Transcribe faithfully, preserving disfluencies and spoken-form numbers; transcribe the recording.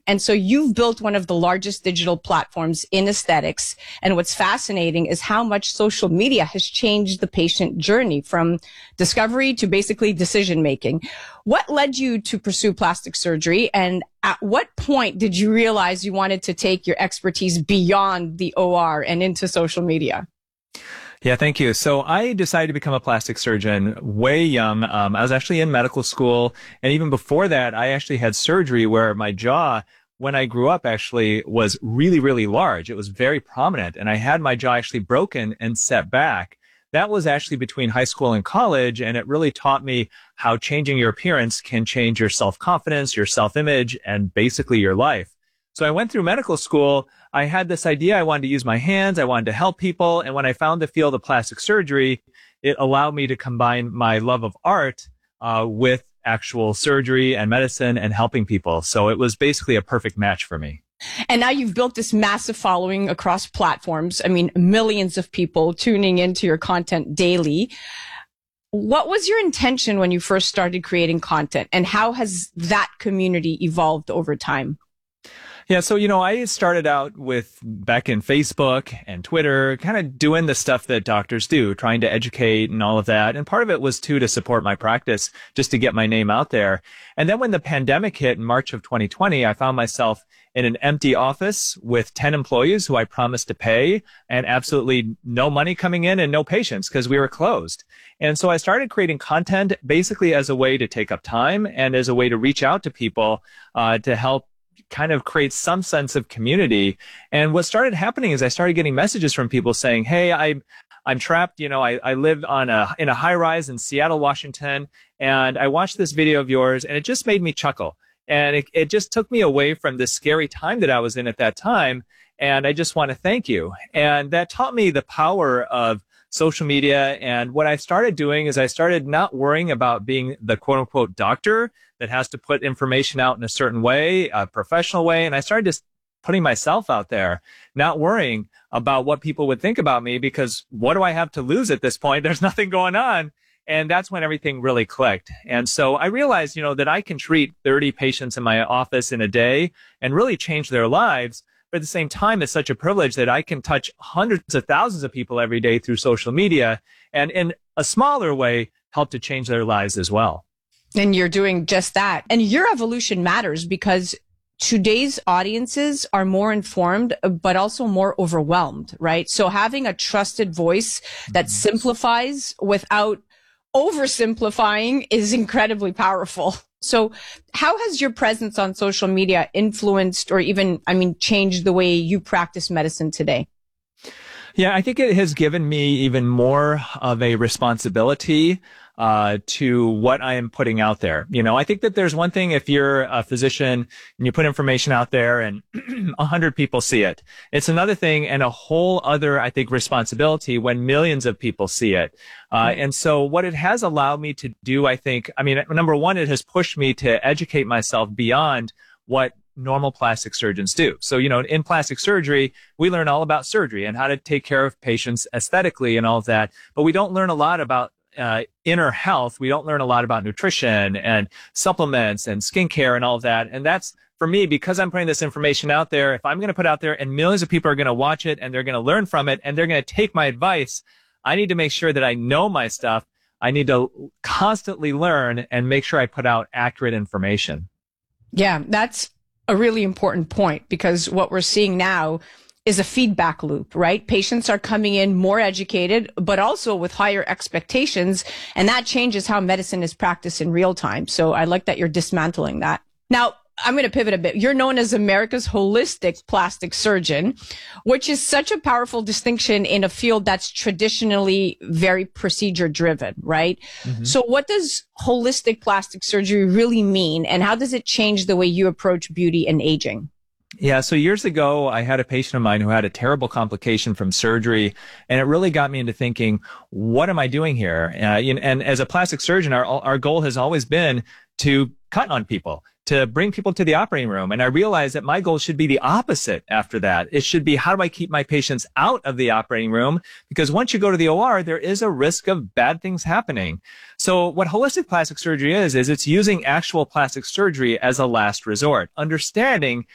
And so you've built one of the largest digital platforms in aesthetics. And what's fascinating is how much social media has changed the patient journey from discovery to basically decision making. What led you to pursue plastic surgery? And at what point did you realize you wanted to take your expertise beyond the O R and into social media? Yeah, thank you. So I decided to become a plastic surgeon way young. Um, I was actually in medical school. And even before that, I actually had surgery where my jaw, when I grew up, actually was really, really large. It was very prominent. And I had my jaw actually broken and set back. That was actually between high school and college. And it really taught me how changing your appearance can change your self-confidence, your self-image, and basically your life. So I went through medical school. I had this idea. I wanted to use my hands. I wanted to help people. And when I found the field of plastic surgery, it allowed me to combine my love of art uh, with actual surgery and medicine and helping people. So it was basically a perfect match for me. And now you've built this massive following across platforms. I mean, millions of people tuning into your content daily. What was your intention when you first started creating content, and how has that community evolved over time? Yeah, so, you know, I started out with back in Facebook and Twitter, kind of doing the stuff that doctors do, trying to educate and all of that. And part of it was, too, to support my practice, just to get my name out there. And then when the pandemic hit in March of twenty twenty, I found myself in an empty office with ten employees who I promised to pay, and absolutely no money coming in and no patients because we were closed. And so I started creating content basically as a way to take up time and as a way to reach out to people uh, to help kind of create some sense of community. And what started happening is I started getting messages from people saying, hey, I, I'm trapped. You know, I, I live on a, in a high rise in Seattle, Washington, and I watched this video of yours and it just made me chuckle. And it, it just took me away from the scary time that I was in at that time. And I just want to thank you. And that taught me the power of social media. And what I started doing is I started not worrying about being the quote unquote doctor that has to put information out in a certain way, a professional way. And I started just putting myself out there, not worrying about what people would think about me, because what do I have to lose at this point? There's nothing going on. And that's when everything really clicked. And so I realized, you know, that I can treat thirty patients in my office in a day and really change their lives. But at the same time, it's such a privilege that I can touch hundreds of thousands of people every day through social media and in a smaller way, help to change their lives as well. And you're doing just that. And your evolution matters because today's audiences are more informed, but also more overwhelmed, right? So having a trusted voice that simplifies without oversimplifying is incredibly powerful. So how has your presence on social media influenced or even, I mean, changed the way you practice medicine today? Yeah, I think it has given me even more of a responsibility uh to what I am putting out there. You know, I think that there's one thing if you're a physician and you put information out there and a hundred people see it. It's another thing and a whole other, I think, responsibility when millions of people see it. Uh, and so what it has allowed me to do, I think, I mean, number one, it has pushed me to educate myself beyond what normal plastic surgeons do. So, you know, in plastic surgery, we learn all about surgery and how to take care of patients aesthetically and all of that. But we don't learn a lot about uh, inner health. We don't learn a lot about nutrition and supplements and skincare and all of that. And that's, for me, because I'm putting this information out there, if I'm going to put out there and millions of people are going to watch it and they're going to learn from it and they're going to take my advice, I need to make sure that I know my stuff. I need to constantly learn and make sure I put out accurate information. Yeah, that's a really important point, because what we're seeing now is a feedback loop, right? Patients are coming in more educated, but also with higher expectations, and that changes how medicine is practiced in real time. So I like that you're dismantling that. Now, I'm going to pivot a bit. You're known as America's holistic plastic surgeon, which is such a powerful distinction in a field that's traditionally very procedure driven, right? Mm-hmm. So what does holistic plastic surgery really mean, and how does it change the way you approach beauty and aging? Yeah, so years ago, I had a patient of mine who had a terrible complication from surgery, and it really got me into thinking, what am I doing here? Uh, and, and as a plastic surgeon, our, our goal has always been to cut on people, to bring people to the operating room. And I realized that my goal should be the opposite after that. It should be, how do I keep my patients out of the operating room? Because once you go to the O R, there is a risk of bad things happening. So what holistic plastic surgery is, is it's using actual plastic surgery as a last resort, understanding